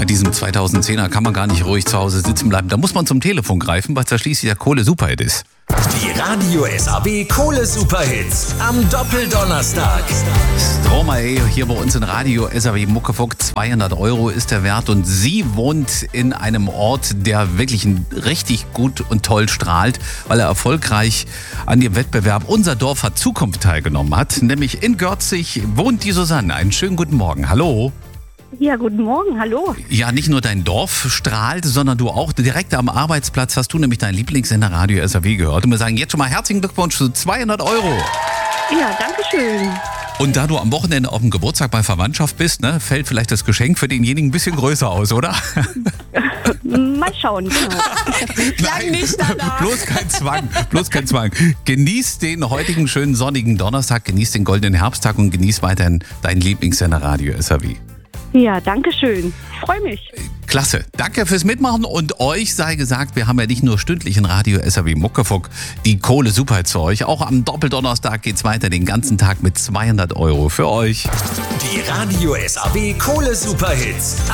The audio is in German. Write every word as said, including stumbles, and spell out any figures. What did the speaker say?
Mit diesem zweitausendzehner kann man gar nicht ruhig zu Hause sitzen bleiben. Da muss man zum Telefon greifen, weil es ja schließlich der Kohle-Superhit ist. Die Radio S A B Kohle-Superhits am Doppeldonnerstag. Stromae hier bei uns in Radio S A B Muckefuck. zweihundert Euro ist der Wert und sie wohnt in einem Ort, der wirklich richtig gut und toll strahlt, weil er erfolgreich an dem Wettbewerb Unser Dorf hat Zukunft teilgenommen hat. Nämlich in Görzig wohnt die Susanne. Einen schönen guten Morgen. Hallo. Ja, guten Morgen, hallo. Ja, nicht nur dein Dorf strahlt, sondern du auch. Direkt am Arbeitsplatz hast du nämlich deinen Lieblingssender Radio S A B gehört. Und wir sagen jetzt schon mal herzlichen Glückwunsch zu zweihundert Euro. Ja, danke schön. Und da du am Wochenende auf dem Geburtstag bei Verwandtschaft bist, ne, fällt vielleicht das Geschenk für denjenigen ein bisschen größer aus, oder? Mal schauen, genau. Nein, nicht danach. Bloß kein Zwang, bloß kein Zwang. Genieß den heutigen schönen sonnigen Donnerstag, genieß den goldenen Herbsttag und genieß weiterhin deinen Lieblingssender Radio S A B. Ja, danke schön. Freue mich. Klasse. Danke fürs Mitmachen und euch sei gesagt, wir haben ja nicht nur stündlich in Radio S A B Muckefuck die Kohle-Superhits für euch. Auch am Doppeldonnerstag geht's weiter den ganzen Tag mit zweihundert Euro für euch. Die Radio S A B Kohle-Superhits